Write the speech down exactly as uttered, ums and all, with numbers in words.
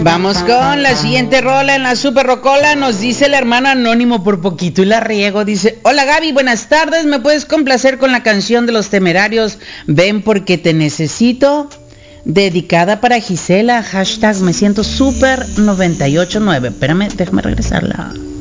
Vamos con la siguiente rola en la Super Rocola. Nos dice el hermano anónimo, por poquito y la riego. Dice: hola Gaby, buenas tardes. ¿Me puedes complacer con la canción de Los Temerarios? Ven porque te necesito. Dedicada para Gisela. Hashtag me siento super noventa y ocho nueve. Espérame, déjame regresarla.